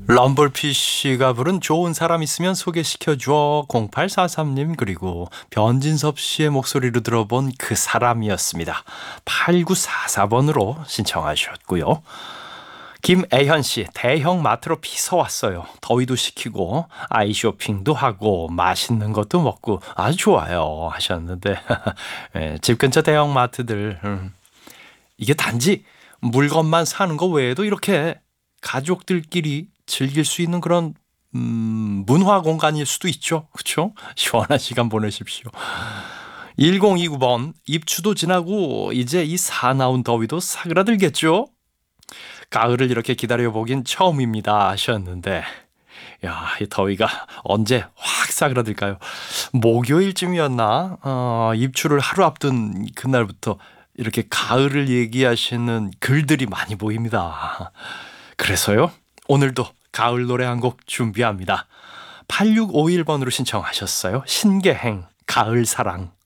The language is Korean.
럼블피쉬가 부른 좋은 사람 있으면 소개시켜줘 0843님 그리고 변진섭 씨의 목소리로 들어본 그 사람이었습니다. 8944번으로 신청하셨고요. 김애현 씨, 대형 마트로 피서 왔어요. 더위도 식히고 아이 쇼핑도 하고 맛있는 것도 먹고 아주 좋아요 하셨는데 예, 집 근처 대형 마트들 이게 단지 물건만 사는 거 외에도 이렇게 가족들끼리 즐길 수 있는 그런 문화 공간일 수도 있죠. 그렇죠? 시원한 시간 보내십시오. 1029번 입추도 지나고 이제 이 사나운 더위도 사그라들겠죠? 가을을 이렇게 기다려보긴 처음입니다 하셨는데 야, 이 더위가 언제 확 사그라들까요? 목요일쯤이었나? 입추를 하루 앞둔 그날부터 이렇게 가을을 얘기하시는 글들이 많이 보입니다. 그래서요, 오늘도 가을 노래 한 곡 준비합니다. 8651번으로 신청하셨어요. 신계행, 가을 사랑.